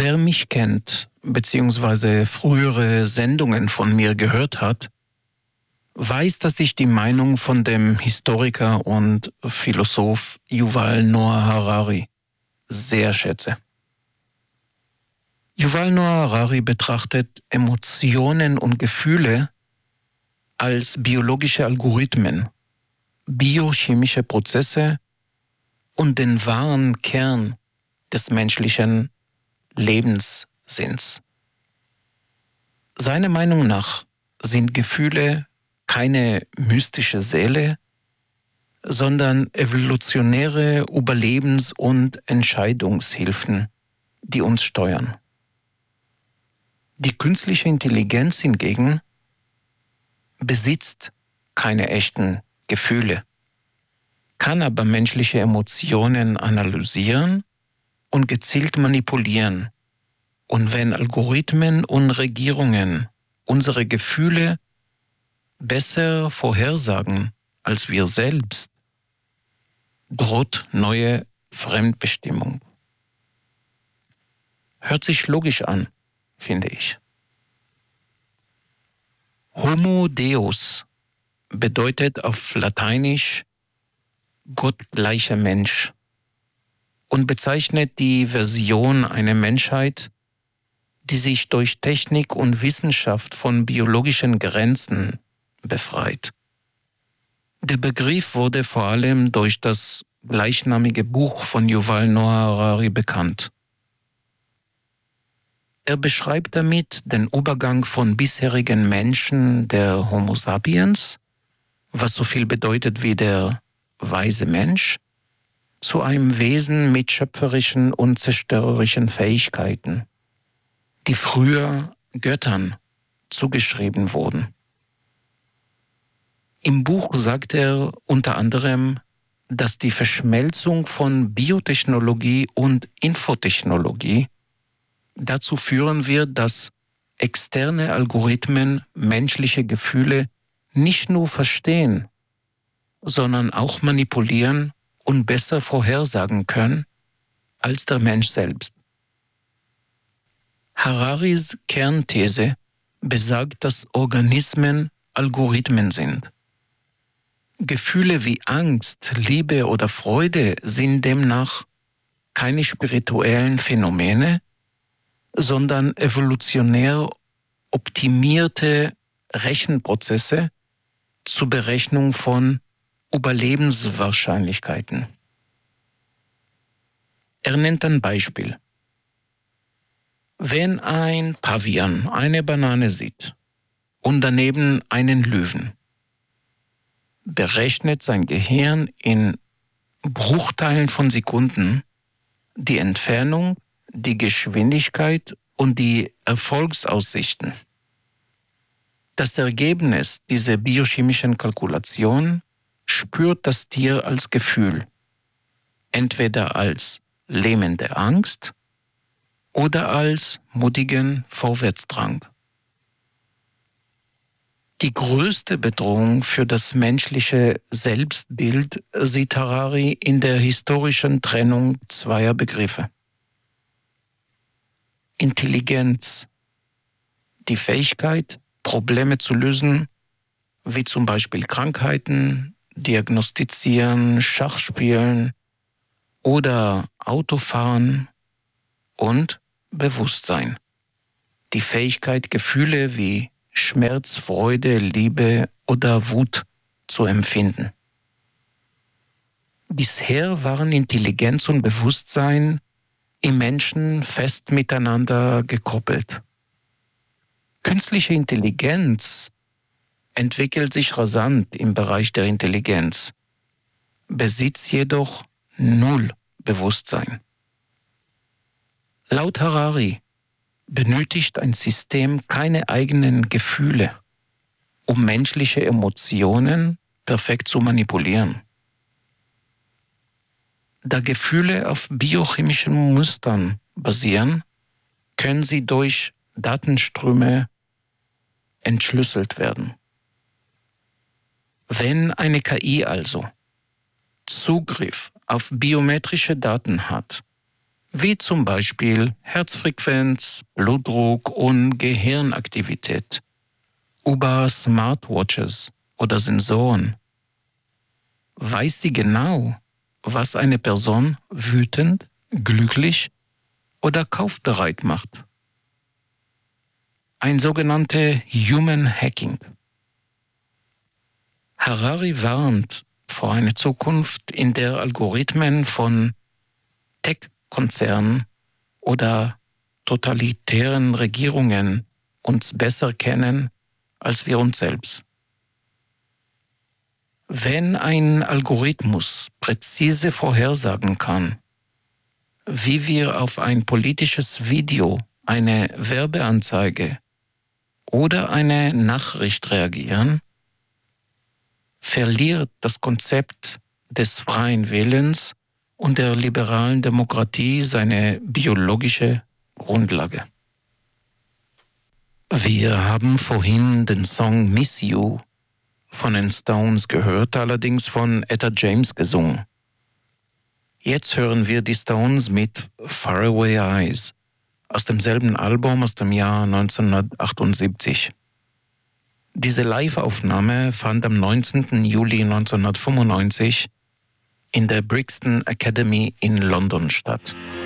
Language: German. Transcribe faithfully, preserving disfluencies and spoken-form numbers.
Wer mich kennt, beziehungsweise frühere Sendungen von mir gehört hat, weiß, dass ich die Meinung von dem Historiker und Philosoph Yuval Noah Harari sehr schätze. Yuval Noah Harari betrachtet Emotionen und Gefühle als biologische Algorithmen, biochemische Prozesse und den wahren Kern des menschlichen Lebenssinns. Seiner Meinung nach sind Gefühle keine mystische Seele, sondern evolutionäre Überlebens- und Entscheidungshilfen, die uns steuern. Die künstliche Intelligenz hingegen besitzt keine echten Gefühle, kann aber menschliche Emotionen analysieren und gezielt manipulieren. Und wenn Algorithmen und Regierungen unsere Gefühle besser vorhersagen als wir selbst, droht neue Fremdbestimmung. Hört sich logisch an, finde ich. Homo Deus bedeutet auf Lateinisch gottgleicher Mensch und bezeichnet die Version einer Menschheit, die sich durch Technik und Wissenschaft von biologischen Grenzen befreit. Der Begriff wurde vor allem durch das gleichnamige Buch von Yuval Noah Harari bekannt. Er beschreibt damit den Übergang von bisherigen Menschen der Homo sapiens, was so viel bedeutet wie der weise Mensch, zu einem Wesen mit schöpferischen und zerstörerischen Fähigkeiten, die früher Göttern zugeschrieben wurden. Im Buch sagt er unter anderem, dass die Verschmelzung von Biotechnologie und Infotechnologie dazu führen wird, dass externe Algorithmen menschliche Gefühle nicht nur verstehen, sondern auch manipulieren und besser vorhersagen können als der Mensch selbst. Hararis Kernthese besagt, dass Organismen Algorithmen sind. Gefühle wie Angst, Liebe oder Freude sind demnach keine spirituellen Phänomene, sondern evolutionär optimierte Rechenprozesse zur Berechnung von Überlebenswahrscheinlichkeiten. Er nennt ein Beispiel. Wenn ein Pavian eine Banane sieht und daneben einen Löwen, berechnet sein Gehirn in Bruchteilen von Sekunden die Entfernung, die Geschwindigkeit und die Erfolgsaussichten. Das Ergebnis dieser biochemischen Kalkulation spürt das Tier als Gefühl, entweder als lähmende Angst oder als mutigen Vorwärtsdrang. Die größte Bedrohung für das menschliche Selbstbild sieht Harari in der historischen Trennung zweier Begriffe. Intelligenz, die Fähigkeit, Probleme zu lösen, wie zum Beispiel Krankheiten, diagnostizieren, Schachspielen oder Autofahren, und Bewusstsein, die Fähigkeit, Gefühle wie Schmerz, Freude, Liebe oder Wut zu empfinden. Bisher waren Intelligenz und Bewusstsein im Menschen fest miteinander gekoppelt. Künstliche Intelligenz entwickelt sich rasant im Bereich der Intelligenz, besitzt jedoch null Bewusstsein. Laut Harari benötigt ein System keine eigenen Gefühle, um menschliche Emotionen perfekt zu manipulieren. Da Gefühle auf biochemischen Mustern basieren, können sie durch Datenströme entschlüsselt werden. Wenn eine K I also Zugriff auf biometrische Daten hat wie zum Beispiel Herzfrequenz, Blutdruck und Gehirnaktivität, über Smartwatches oder Sensoren. Weiß sie genau, was eine Person wütend, glücklich oder kaufbereit macht. Ein sogenanntes Human Hacking. Harari warnt vor einer Zukunft, in der Algorithmen von Tech-Konzernen oder totalitären Regierungen uns besser kennen als wir uns selbst. Wenn ein Algorithmus präzise vorhersagen kann, wie wir auf ein politisches Video, eine Werbeanzeige oder eine Nachricht reagieren, verliert das Konzept des freien Willens und der liberalen Demokratie seine biologische Grundlage. Wir haben vorhin den Song Miss You von den Stones gehört, allerdings von Etta James gesungen. Jetzt hören wir die Stones mit Faraway Eyes aus demselben Album aus dem Jahr neunzehnhundertachtundsiebzig. Diese Live-Aufnahme fand am neunzehnten Juli neunzehnhundertfünfundneunzig in der Brixton Academy in London statt.